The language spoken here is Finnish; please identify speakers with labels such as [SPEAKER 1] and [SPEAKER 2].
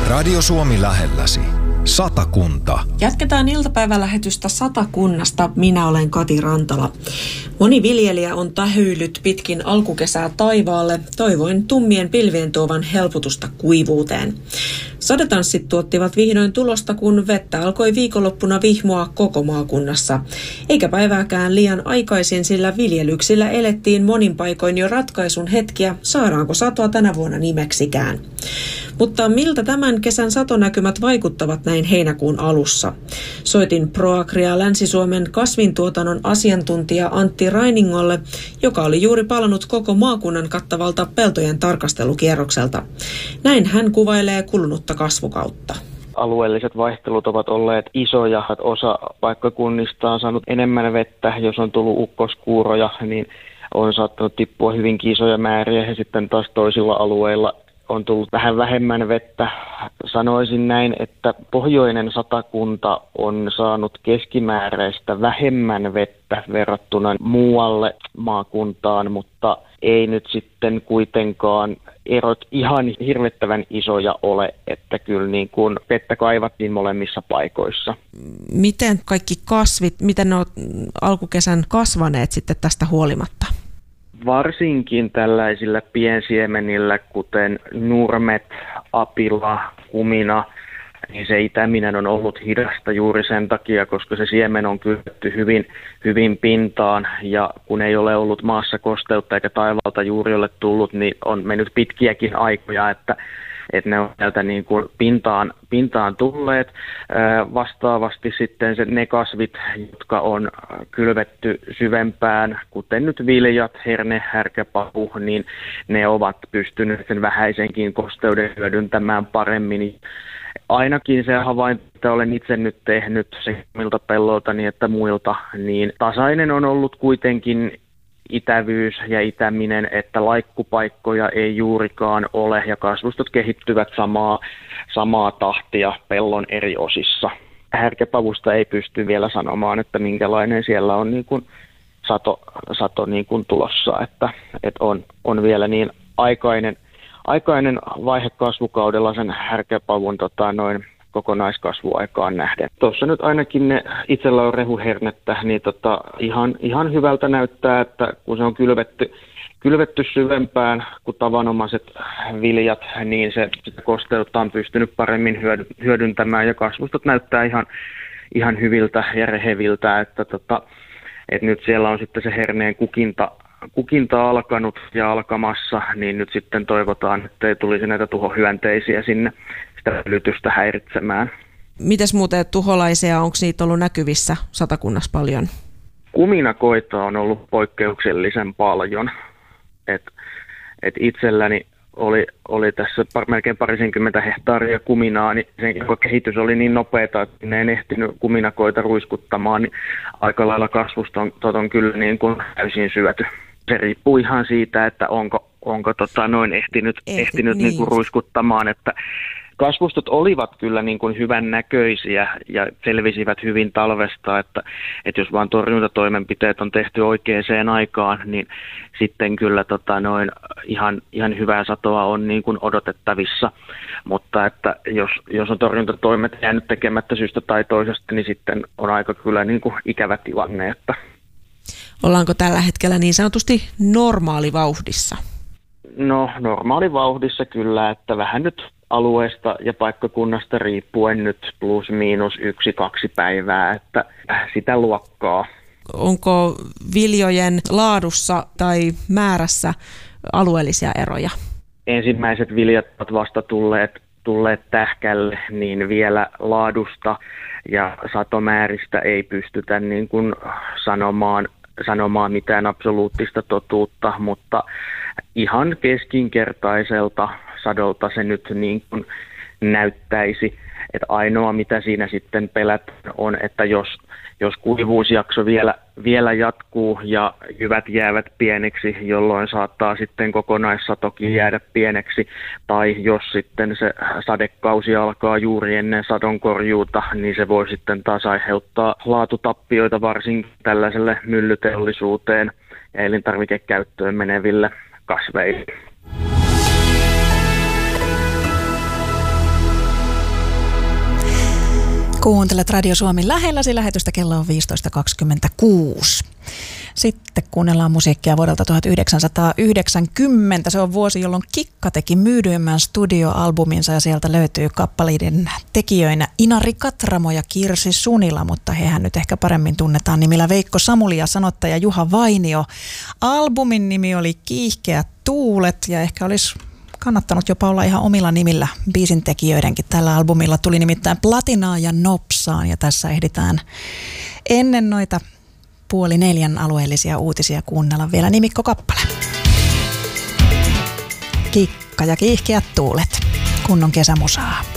[SPEAKER 1] Radio Suomi lähelläsi. Satakunta.
[SPEAKER 2] Jatketaan iltapäivälähetystä Satakunnasta. Minä olen Kati Rantala. Moni viljelijä on tähyillyt pitkin alkukesää taivaalle, toivoen tummien pilvien tuovan helpotusta kuivuuteen. Sadetanssit tuottivat vihdoin tulosta, kun vettä alkoi viikonloppuna vihmoa koko maakunnassa. Eikä päivääkään liian aikaisin, sillä viljelyksillä elettiin monin paikoin jo ratkaisun hetkiä, saadaanko satoa tänä vuonna nimeksikään. Mutta miltä tämän kesän satonäkymät vaikuttavat näin heinäkuun alussa? Soitin Proagria Länsi-Suomen kasvintuotannon asiantuntija Antti Rainingolle, joka oli juuri palannut koko maakunnan kattavalta peltojen tarkastelukierrokselta. Näin hän kuvailee kulunutta kasvukautta.
[SPEAKER 3] Alueelliset vaihtelut ovat olleet isoja. Osa paikkakunnista on saanut enemmän vettä, jos on tullut ukkoskuuroja, niin on saattanut tippua hyvinkin isoja määriä ja sitten taas toisilla alueilla on tullut vähän vähemmän vettä. Sanoisin näin, että pohjoinen Satakunta on saanut keskimääräistä vähemmän vettä verrattuna muualle maakuntaan, mutta ei nyt sitten kuitenkaan erot ihan hirvettävän isoja ole, että kyllä niin kuin vettä kaivattiin molemmissa paikoissa.
[SPEAKER 2] Miten kaikki kasvit, miten ne on alkukesän kasvaneet sitten tästä huolimatta?
[SPEAKER 3] Varsinkin tällaisilla piensiemenillä, kuten nurmet, apila, kumina, niin se itäminen on ollut hidasta juuri sen takia, koska se siemen on kylvetty hyvin pintaan, ja kun ei ole ollut maassa kosteutta eikä taivaalta juuri ole tullut, niin on mennyt pitkiäkin aikoja, että ne on sieltä niin kuin pintaan tulleet. Vastaavasti sitten ne kasvit, jotka on kylvetty syvempään, kuten nyt viljat, herne, härkäpapu, niin ne ovat pystyneet sen vähäisenkin kosteuden hyödyntämään paremmin. Ainakin se havainto, että olen itse nyt tehnyt sekä omilta pelloiltani että muilta, niin tasainen on ollut kuitenkin itävyys ja itäminen, että laikkupaikkoja ei juurikaan ole ja kasvustot kehittyvät samaa tahtia pellon eri osissa. Härkäpavusta ei pysty vielä sanomaan, että minkälainen siellä on niin kuin sato niin kuin tulossa, että on vielä niin aikainen vaihe kasvukaudella sen härkäpavun kokonaiskasvuaikaan nähden. Tuossa nyt ainakin ne itsellä on rehuhernettä, niin ihan hyvältä näyttää, että kun se on kylvetty syvempään kuin tavanomaiset viljat, niin sitä kosteutta on pystynyt paremmin hyödyntämään ja kasvustot näyttää ihan hyviltä ja reheviltä, että nyt siellä on sitten se herneen kukinta alkanut ja alkamassa, niin nyt sitten toivotaan, että ei tulisi näitä tuhohyönteisiä sinne sitä pölytystä häiritsemään. Mites muuten tuholaisia, onko niitä ollut näkyvissä Satakunnassa paljon? Kuminakoita on ollut poikkeuksellisen paljon. Et itselläni oli tässä melkein 20 hehtaaria kuminaa, niin sen kehitys oli niin nopeata, että ne en ehtinyt kuminakoita ruiskuttamaan, niin aika lailla kasvustot on kyllä niin kuin täysin syöty. Se riippuu ihan siitä, että onko ehtinyt niin kuin ruiskuttamaan, että kasvustot olivat kyllä niin kuin hyvän näköisiä ja selvisivät hyvin talvesta, että jos vaan torjuntatoimenpiteet on tehty oikeaan aikaan, niin sitten kyllä ihan hyvää satoa on niin kuin odotettavissa, mutta että jos on torjuntatoimet jäänyt tekemättä syystä tai toisesta, niin sitten on aika kyllä niin kuin ikävä tilanne. Että
[SPEAKER 2] ollaanko tällä hetkellä niin sanotusti normaalivauhdissa?
[SPEAKER 3] No normaalivauhdissa kyllä, että vähän nyt alueesta ja paikkakunnasta riippuen nyt plus miinus 1-2 päivää, että sitä luokkaa. Onko viljojen laadussa tai määrässä alueellisia eroja? Ensimmäiset viljat ovat vasta tulleet tähkälle, niin vielä laadusta ja satomääristä ei pystytä niin kuin sanomaan mitään absoluuttista totuutta, mutta ihan keskinkertaiselta sadolta se nyt niin kuin näyttäisi, että ainoa mitä siinä sitten pelätään on, että jos kuivuusjakso vielä jatkuu ja jyvät jäävät pieneksi, jolloin saattaa sitten kokonaissatokin jäädä pieneksi, tai jos sitten se sadekausi alkaa juuri ennen sadonkorjuuta, niin se voi sitten taas aiheuttaa laatutappioita varsinkin tällaiselle myllyteollisuuteen ja elintarvikekäyttöön meneville kasveille.
[SPEAKER 4] Kuuntelet Radio Suomi lähelläsi lähetystä, kello on 15.26. Sitten kuunnellaan musiikkia vuodelta 1990. Se on vuosi, jolloin Kikka teki myydyimmän studioalbuminsa ja sieltä löytyy kappaleiden tekijöinä Inari Katramo ja Kirsi Sunila, mutta hehän nyt ehkä paremmin tunnetaan nimillä Veikko Samuli ja sanottaja Juha Vainio. Albumin nimi oli Kiihkeät tuulet ja ehkä olisi kannattanut jopa olla ihan omilla nimillä biisintekijöidenkin. Tällä albumilla tuli nimittäin platinaa ja nopsaan ja tässä ehditään ennen noita 3:30 alueellisia uutisia kuunnella vielä nimikkokappale. Kikka ja Kiihkeät tuulet, kunnon kesämusaa.